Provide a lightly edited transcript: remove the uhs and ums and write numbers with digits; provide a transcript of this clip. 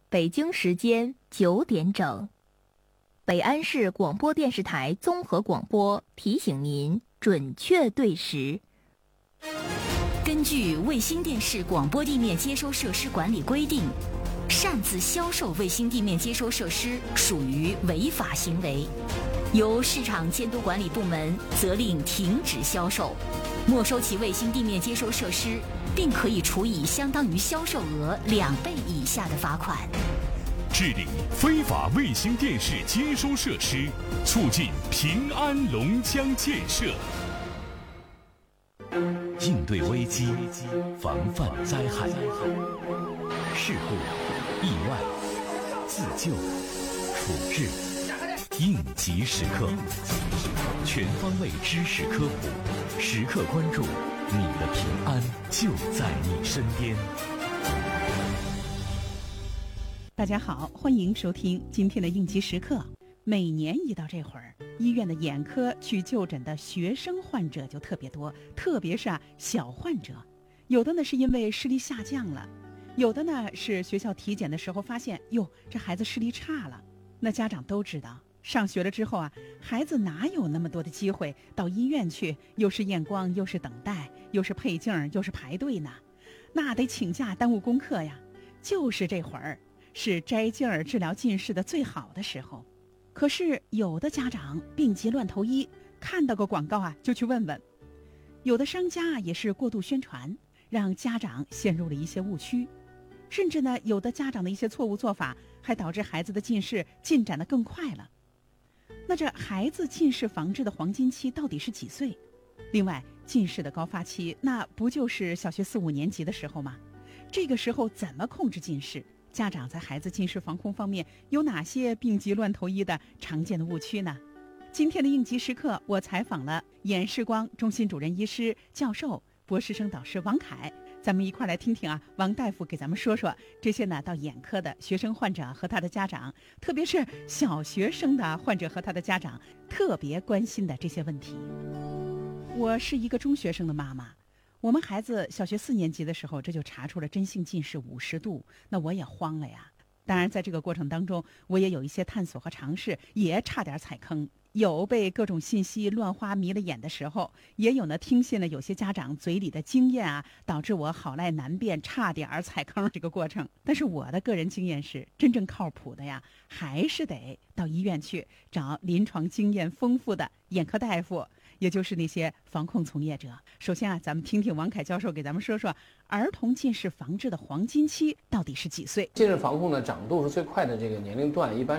北京时间9点整。北安市广播电视台综合广播提醒您准确对时。 根据卫星电视广播地面接收设施管理规定，擅自销售卫星地面接收设施属于违法行为，由市场监督管理部门责令停止销售，没收其卫星地面接收设施，并可以处以相当于销售额2倍以下的罚款。 治理非法卫星电视接收设施，促进平安龙江建设。 应对危机，防范灾害，事故、意外、自救、处置，应急时刻，全方位知识科普，时刻关注，你的平安就在你身边。 大家好，欢迎收听今天的应急时刻。每年一到这会儿，医院的眼科去就诊的学生患者就特别多，特别是小患者，有的呢是因为视力下降了，有的呢是学校体检的时候发现，哟，这孩子视力差了。那家长都知道，上学了之后孩子哪有那么多的机会到医院去，又是验光，又是等待，又是配镜，又是排队呢，那得请假耽误功课呀。就是这会儿是摘镜儿治疗近视的最好的时候。可是有的家长病急乱投医，看到个广告就去问问。有的商家也是过度宣传，让家长陷入了一些误区，甚至呢，有的家长的一些错误做法，还导致孩子的近视进展得更快了。那这孩子近视防治的黄金期到底是几岁？另外，近视的高发期，那不就是小学4、5年级的时候吗？这个时候怎么控制近视？家长在孩子近视防控方面有哪些病急乱投医的常见的误区呢？今天的应急时刻，我采访了眼视光中心主任医师、教授、博士生导师王凯，咱们一块来听听王大夫给咱们说说这些呢到眼科的学生患者和他的家长，特别是小学生的患者和他的家长特别关心的这些问题。我是一个中学生的妈妈，我们孩子小学4年级的时候，这就查出了真性近视50度，那我也慌了呀。当然在这个过程当中，我也有一些探索和尝试，也差点踩坑，有被各种信息乱花迷了眼的时候，也有呢听信了有些家长嘴里的经验导致我好赖难辨，差点踩坑这个过程。但是我的个人经验是，真正靠谱的还是得到医院去找临床经验丰富的眼科大夫，也就是那些防控从业者。首先咱们听听王凯教授给咱们说说儿童近视防治的黄金期到底是几岁。 近视防控呢，长度是最快的这个年龄段，一般